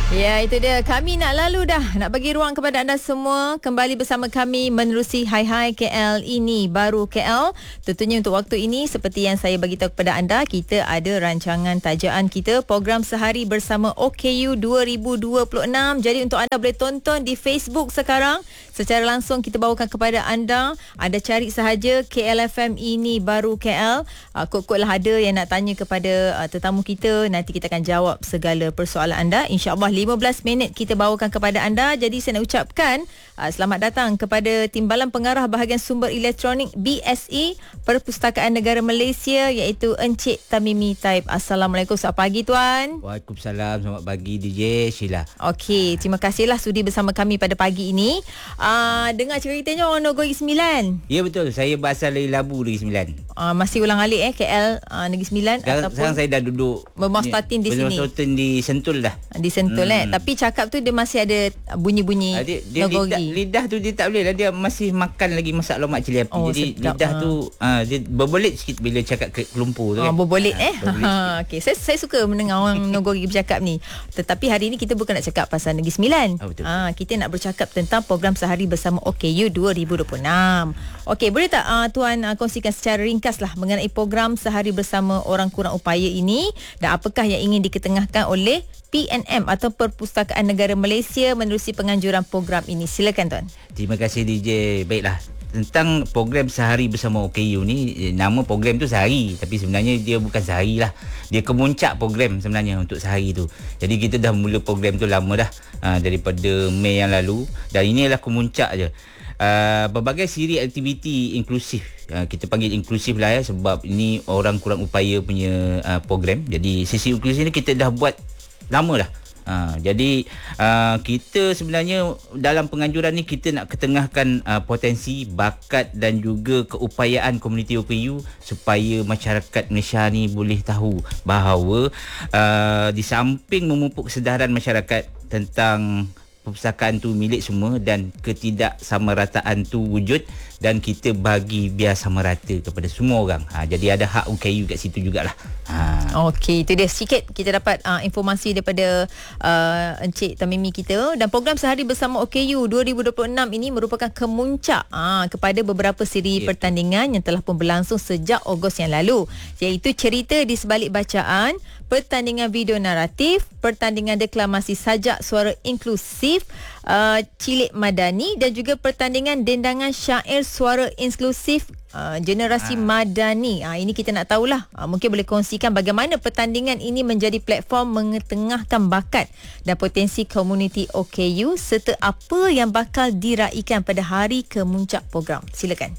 Ya, itu dia. Kami nak lalu dah. Nak bagi ruang kepada anda semua. Kembali bersama kami menerusi Hai KL. Ini baru KL. Tentunya untuk waktu ini, seperti yang saya bagi tahu kepada anda, kita ada rancangan tajaan kita, program sehari bersama OKU 2026. Jadi untuk anda boleh tonton di Facebook sekarang. Secara langsung kita bawakan kepada anda. Anda cari sahaja KLFM ini baru KL. Kod-kod lah ada yang nak tanya kepada tetamu kita. Nanti kita akan jawab segala persoalan anda. InsyaAllah 15 minit kita bawakan kepada anda. Jadi saya nak ucapkan selamat datang kepada Timbalan Pengarah Bahagian Sumber Elektronik BSE Perpustakaan Negara Malaysia, iaitu Encik Tamimi Taib. Assalamualaikum, selamat pagi tuan. Waalaikumsalam, selamat pagi DJ Sheila. Okey, terima kasihlah sudi bersama kami pada pagi ini. Dengar ceritanya orang Negeri Sembilan. Ya betul, saya berasal dari Labu Negeri Sembilan. Masih ulang alik KL Negeri Sembilan. Sekarang saya dah duduk bermustatin di sini. Bermustatin di Sentul dah. Di Sentul tapi cakap tu dia masih ada bunyi-bunyi lidah tu dia tak boleh lah, dia masih makan lagi masak lomak cili api. Jadi sedap. Lidah tu dia berbelit sikit bila cakap ke lumpur tu kan. Berbelit okey, saya suka mendengar orang Nogori bercakap ni. Tetapi hari ni kita bukan nak cakap pasal Negeri Sembilan. Kita nak bercakap tentang program sehari bersama OKU 2026. Okey, boleh tak tuan kongsikan secara ringkas lah mengenai program sehari bersama orang kurang upaya ini dan apakah yang ingin diketengahkan oleh PNM atau Perpustakaan Negara Malaysia menerusi penganjuran program ini. Silakan tuan. Terima kasih DJ. Baiklah, tentang program sehari bersama OKU ni, nama program tu sehari, tapi sebenarnya dia bukan sehari lah. Dia kemuncak program sebenarnya untuk sehari tu. Jadi kita dah mula program tu lama dah, daripada Mei yang lalu, dan ini adalah kemuncak je. Berbagai siri aktiviti inklusif, kita panggil inklusif lah sebab ini orang kurang upaya punya program. Jadi sisi inklusif ni kita dah buat lama dah. Jadi kita sebenarnya dalam penganjuran ni kita nak ketengahkan potensi, bakat dan juga keupayaan komuniti OKU supaya masyarakat Malaysia ni boleh tahu bahawa di samping memupuk kesedaran masyarakat tentang perpustakaan tu milik semua dan ketidaksamarataan tu wujud, dan kita bagi biar sama rata kepada semua orang. Jadi ada hak OKU kat situ jugalah. Okey, itu dia sikit kita dapat informasi daripada Encik Tamimi kita. Dan program sehari bersama OKU 2026 ini merupakan kemuncak kepada beberapa siri pertandingan yang telah pun berlangsung sejak Ogos yang lalu, iaitu cerita di sebalik bacaan, pertandingan video naratif, pertandingan deklamasi sajak suara inklusif, cilik madani dan juga pertandingan dendangan syair suara inklusif generasi madani. Ini kita nak tahulah. Mungkin boleh kongsikan bagaimana pertandingan ini menjadi platform mengetengahkan bakat dan potensi komuniti OKU serta apa yang bakal diraikan pada hari kemuncak program. Silakan.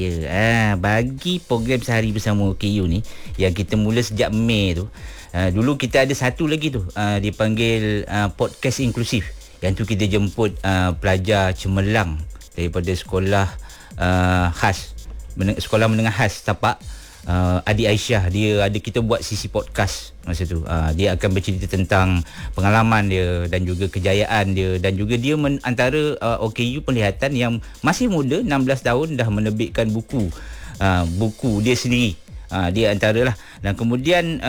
Ya, bagi program sehari bersama OKU ni yang kita mula sejak Mei tu, dulu kita ada satu lagi tu, dipanggil podcast inklusif. Yang tu kita jemput pelajar cemerlang daripada sekolah khas, sekolah menengah khas Tapak. Adik Aisyah, dia ada, kita buat sisi podcast masa tu. Dia akan bercerita tentang pengalaman dia dan juga kejayaan dia, dan juga dia antara OKU penglihatan yang masih muda, 16 tahun dah menerbitkan buku dia sendiri. Dia antaralah. Dan kemudian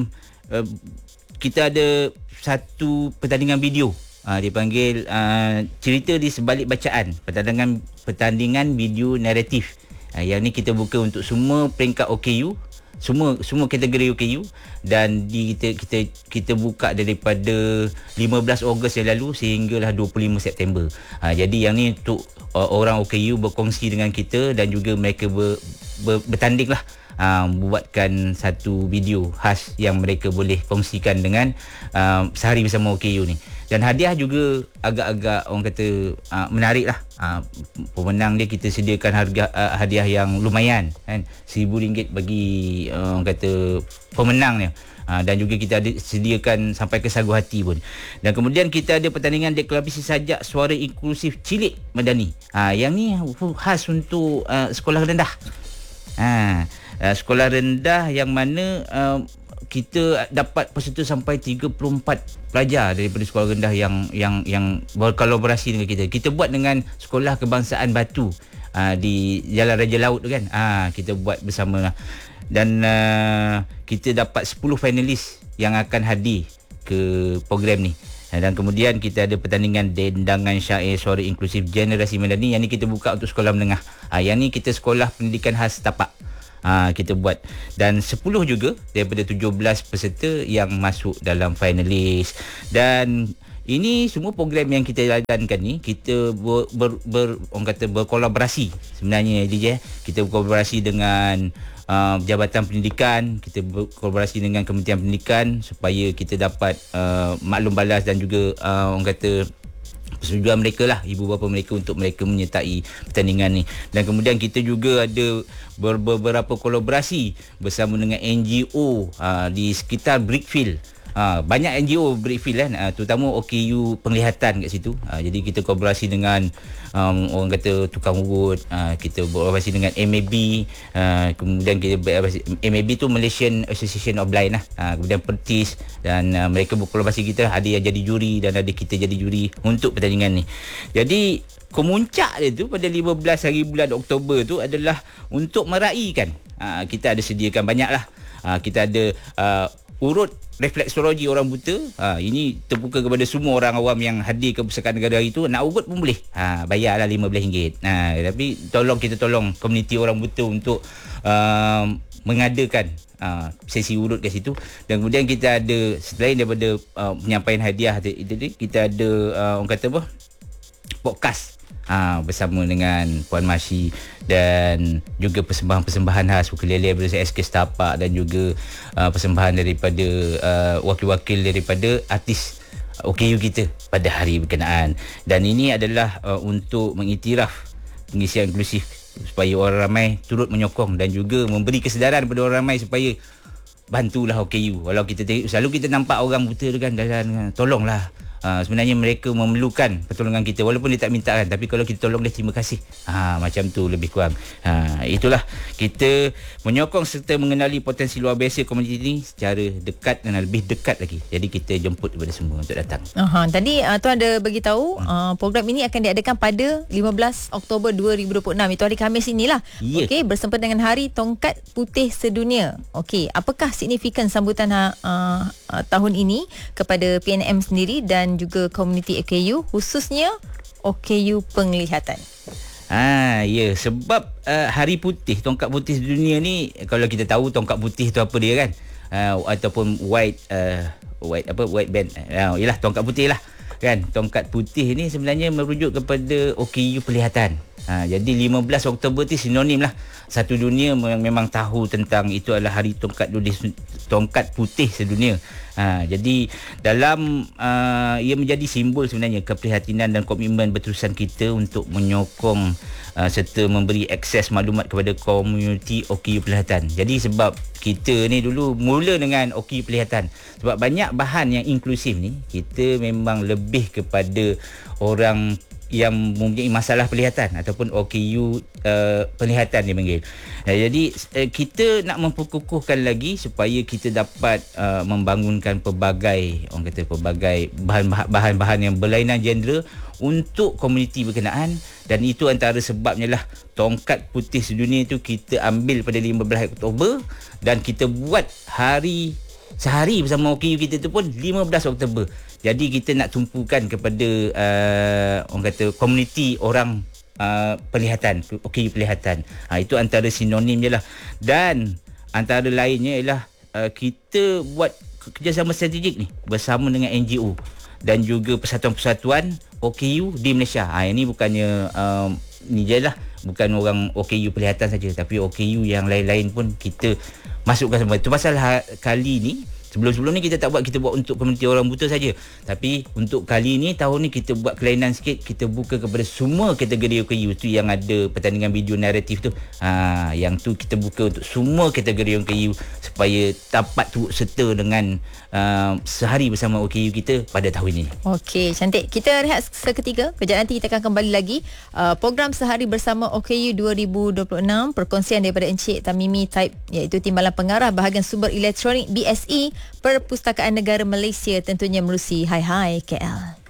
kita ada satu pertandingan video, dipanggil cerita di sebalik bacaan, pertandingan video naratif. Yang ni kita buka untuk semua peringkat OKU, semua kategori OKU, dan kita buka daripada 15 Ogos yang lalu sehinggalah 25 September. Jadi yang ni untuk orang OKU berkongsi dengan kita dan juga mereka bertanding lah, buatkan satu video khas yang mereka boleh kongsikan dengan sehari bersama OKU ni. Dan hadiah juga agak-agak orang kata menarik lah. Pemenang dia kita sediakan harga hadiah yang lumayan kan, RM1,000 bagi orang kata pemenang dia. Dan juga kita ada sediakan sampai ke sagu hati pun. Dan kemudian kita ada pertandingan deklamasi sajak suara inklusif cilik madani. Yang ni khas untuk sekolah rendah. Sekolah rendah yang mana kita dapat peserta sampai 34 pelajar daripada sekolah rendah yang berkolaborasi dengan kita. Kita buat dengan Sekolah Kebangsaan Batu di Jalan Raja Laut tu kan. Kita buat bersama lah. Dan kita dapat 10 finalis yang akan hadir ke program ni. Dan kemudian kita ada pertandingan dendangan syair suara inklusif generasi Madani, yang ni kita buka untuk sekolah menengah. Yang ni kita sekolah pendidikan khas tapak. Kita buat, dan 10 juga daripada 17 peserta yang masuk dalam finalis. Dan ini semua program yang kita jalankan ni, kita orang kata berkolaborasi sebenarnya, DJ. Kita berkolaborasi dengan Jabatan Pendidikan, kita berkolaborasi dengan Kementerian Pendidikan supaya kita dapat maklum balas dan juga orang kata persetujuan mereka lah, ibu bapa mereka, untuk mereka menyertai pertandingan ni. Dan kemudian kita juga ada beberapa kolaborasi bersama dengan NGO di sekitar Brickfield. Banyak NGO Brickfield kan, terutama OKU penglihatan kat situ. Jadi kita kolaborasi dengan orang kata tukang urut, kita kolaborasi dengan MAB, kemudian kita MAB tu Malaysian Association of Blind lah, kemudian Pertis, dan mereka berkolaborasi kita, ada yang jadi juri dan ada kita jadi juri untuk pertandingan ni. Jadi kemuncak dia tu pada 15 hari bulan Oktober tu adalah untuk meraihkan, kita ada sediakan banyak lah. Kita ada urut refleksologi orang buta. Ini terbuka kepada semua orang awam yang hadir ke Pusaka Negara hari tu. Nak urut pun boleh. Bayarlah RM15. Tapi kita tolong komuniti orang buta untuk mengadakan sesi urut kat situ. Dan kemudian kita ada, selain daripada penyampaian hadiah tadi, kita ada orang kata apa, podcast bersama dengan Puan Masyi, dan juga persembahan-persembahan khas ukulele daripada SK Setapak, dan juga persembahan daripada wakil-wakil daripada artis OKU kita pada hari berkenaan. Dan ini adalah untuk mengiktiraf pengisian inklusif, supaya orang ramai turut menyokong dan juga memberi kesedaran kepada orang ramai supaya bantulah OKU. Walau kita selalu kita nampak orang buta tu kan, dan tolonglah. Sebenarnya mereka memerlukan pertolongan kita, walaupun dia tak minta kan, tapi kalau kita tolong dia, terima kasih. Macam tu lebih kurang. Itulah, kita menyokong serta mengenali potensi luar biasa komuniti ini secara dekat dan lebih dekat lagi. Jadi kita jemput kepada semua untuk datang. Tadi tuan ada beritahu program ini akan diadakan pada 15 Oktober 2026, itu hari Khamis inilah. Yeah. Okey, bersempena dengan Hari Tongkat Putih Sedunia. Okey, apakah signifikan sambutan tahun ini kepada PNM sendiri dan juga komuniti OKU, khususnya OKU penglihatan? Ya, sebab Hari Putih, Tongkat Putih Dunia ni, kalau kita tahu tongkat putih tu apa dia kan, ataupun white band, yalah tongkat putih lah kan. Tongkat putih ni sebenarnya merujuk kepada OKU penglihatan. Jadi 15 Oktober tu sinonim lah, satu dunia memang tahu tentang itu adalah Hari Tongkat Putih Sedunia. Jadi dalam ia menjadi simbol sebenarnya keprihatinan dan komitmen berterusan kita untuk menyokong serta memberi akses maklumat kepada komuniti OKU penglihatan. Jadi sebab kita ni dulu mula dengan OKU penglihatan, sebab banyak bahan yang inklusif ni, kita memang lebih kepada orang yang mempunyai masalah penglihatan ataupun OKU penglihatan dia panggil. Jadi kita nak memperkukuhkan lagi supaya kita dapat membangunkan pelbagai bahan-bahan yang berlainan genre untuk komuniti berkenaan. Dan itu antara sebabnya lah Tongkat Putih Sedunia itu kita ambil pada 15 Oktober, dan kita buat sehari bersama OKU kita tu pun 15 Oktober. Jadi kita nak tumpukan kepada orang kata komuniti orang penglihatan, OKU penglihatan. Itu antara sinonim je lah. Dan antara lainnya ialah kita buat kerjasama strategik ni bersama dengan NGO dan juga persatuan-persatuan OKU di Malaysia. Ini bukannya ni je lah, bukan orang OKU penglihatan saja, tapi OKU yang lain-lain pun kita masukkan semua. Itu pasal kali ni, sebelum-sebelum ni kita tak buat, kita buat untuk komuniti orang buta saja. Tapi untuk kali ni, tahun ni kita buat kelainan sikit, kita buka kepada semua kategori OKU tu yang ada pertandingan video naratif tu. Yang tu kita buka untuk semua kategori OKU supaya dapat turut serta dengan sehari bersama OKU kita pada tahun ini. Okey, cantik. Kita rehat seketika. Kejap nanti kita akan kembali lagi. Program Sehari Bersama OKU 2026, perkongsian daripada Encik Tamimi Taib, iaitu Timbalan Pengarah Bahagian Sumber Elektronik BSE Perpustakaan Negara Malaysia, tentunya menerusi Hai Hai KL.